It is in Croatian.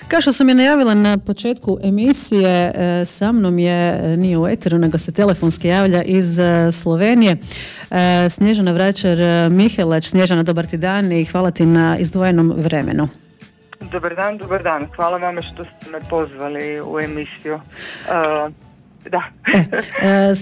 Kao što sam je najavila na početku emisije, sa mnom nije u eteru, nego se telefonski javlja iz Slovenije, Snježana Vračar-Mihelač. Snježana, dobar ti dan i hvala ti na izdvojenom vremenu. Dobar dan. Hvala vama što ste me pozvali u emisiju. Da.